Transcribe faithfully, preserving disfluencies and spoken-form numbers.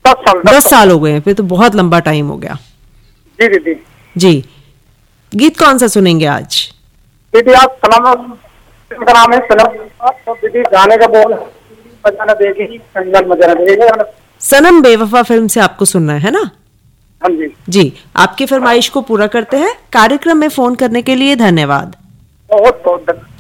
दस साल दस साल हो गए हैं, फिर तो बहुत लंबा टाइम हो गया। जी दीदी। जी, गीत कौन सा सुनेंगे आज? दीदी आप सनम का नाम है सनम, तो दीदी गाने का बोल बजाना देगी, संगल बजाना देगी। सनम बेवफा फिल्म से आपको सुनना है ना? हाँ जी। जी, आपकी फरमाइश को पूरा करते हैं। कार्यक्रम में फोन करने के लिए धन्यवाद। बहुत बहुत धन्यवाद।